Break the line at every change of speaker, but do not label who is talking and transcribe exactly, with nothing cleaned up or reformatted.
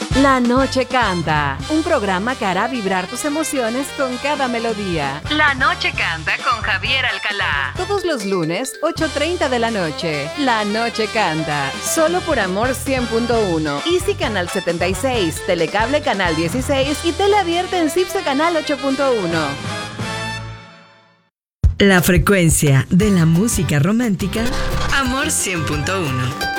La Noche Canta, un programa que hará vibrar tus emociones con cada melodía. La Noche Canta con Javier Alcalá. Todos los lunes, ocho treinta de la noche. La Noche Canta, solo por Amor cien punto uno. Easy Canal setenta y seis, Telecable Canal dieciséis y Tele Abierta en Cipse Canal ocho punto uno.
La frecuencia de la música romántica, Amor cien punto uno.